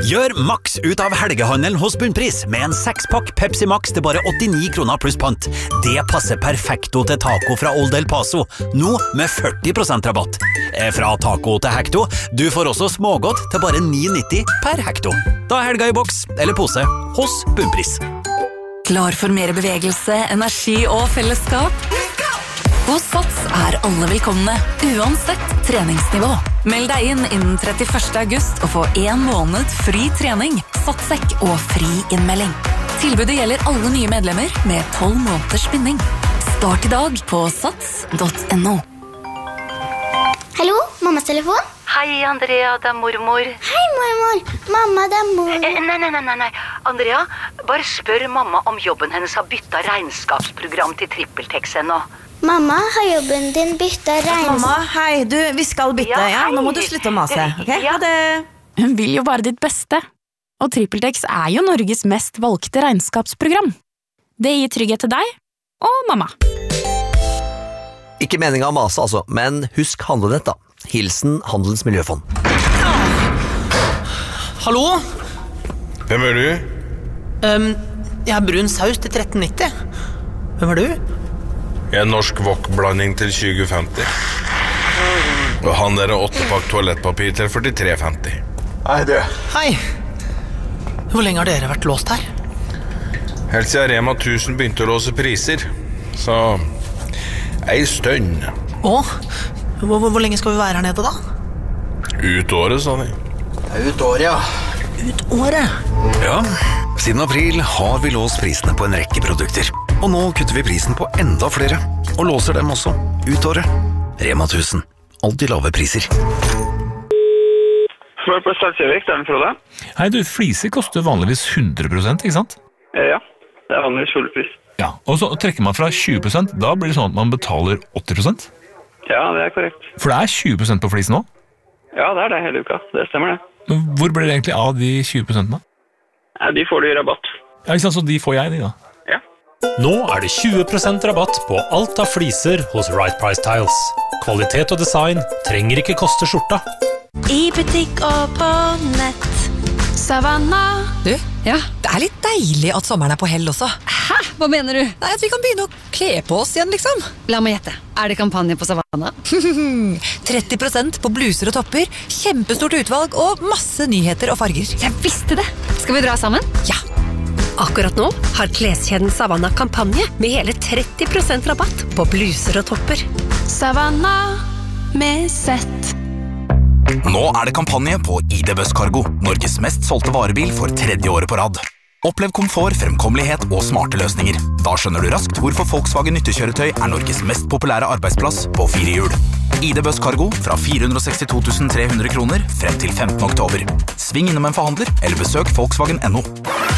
Gjør maks ut av helgehandelen hos Bunnpris med en 6-pakk Pepsi Max til bare 89 kroner pluss pant. Det passer perfekto til taco fra Old El Paso, nå med 40% rabatt. Fra taco til hekto, du får også smågodt til bare 9,90 per hekto. Da er helga i boks eller pose hos Bunnpris. Klar for mer bevegelse, energi og fellesskap? Hos Sats er alle velkomne, uansett treningsnivå. Meld deg inn innen 31. august og få 1 måned fri trening, satssekk og fri innmelding. Tilbudet gjelder alle nye medlemmer med 12 måneders spinning. Start i dag på sats.no. Hallo, mammas telefon? Hei, Andrea, det er mormor. Hei, mormor. Mamma, det er mor. Nei. Andrea, bare spør mamma om jobben hennes har byttet regnskapsprogram til TrippelTex ennå. Mamma, har jobben din byttet regnskap? Mamma, hei, vi skal bytte, ja? Nå må du slutte å mase, ok? Ha det. Hun vil jo bare ditt beste. Og TrippelTex er jo Norges mest valgte regnskapsprogram. Det gir trygghet til deg og mamma. Ikke meningen å mase, altså, men husk handlenett, da. Hilsen Handelens Miljøfond. Hallo? Hvem er du? Jeg er brun saus til 13,90. Hvem er du? Jeg er norsk wok-blanding til 2050. Og han der 8-pakk toalettpapir til 43,50. Hei, du. Hei. Hvor lenge har dere vært låst her? Helt siden Rema 1000 begynte å låse priser. Så ei stønn. Hvor lenge skal vi være her nede da? Ut året, sa de. Ut året, ja. Ut året? Ja, siden april har vi låst prisene på en rekke produkter. Og nå kutter vi prisen på enda flere, og låser dem også ut året. Rema 1000. Alltid lave priser. Smør på Salsjøvik, det er den Frode. Hei du, fliser koster vanligvis 100%, ikke sant? Ja, det er vanligvis full pris. Ja, og så trekker man fra 20%, da blir det sånn at man betaler 80%? Ja, det er korrekt. For det er 20% på flisen nå? Ja, det er det hele uka, det stemmer det. Men hvor blir det egentlig av de 20% da? Ja, de får du i rabatt. Ja, ikke sant, så de får jeg, de da? Ja. Nå er det 20% rabatt på alt av fliser hos Right Price Tiles. Kvalitet og design trenger ikke koste skjorta. I butikk og på nett. Savannah. Du, ja, det er litt deilig at sommeren er på hell også. Hæ? Hva mener du? Nei, at vi kan begynne å kle på oss igjen, liksom. La meg gjette. Er det kampanje på Savannah? 30% på bluser og topper, kjempestort utvalg og masse nyheter og farger. Jeg visste det! Skal vi dra sammen? Ja. Akkurat nå har kleskjeden Savannah kampanje med hele 30% rabatt på bluser og topper. Savannah med sett. Nå er det kampanje på ID Buss Cargo, Norges mest solgte varebil for 3. året på rad. Opplev komfort, fremkommelighet og smarte løsninger. Da skjønner du raskt hvorfor Volkswagen nyttekjøretøy er Norges mest populære arbeidsplass på 4 hjul. ID Buss Cargo fra 462 300 kroner frem til 15. oktober. Sving innom en forhandler eller besøk Volkswagen.no.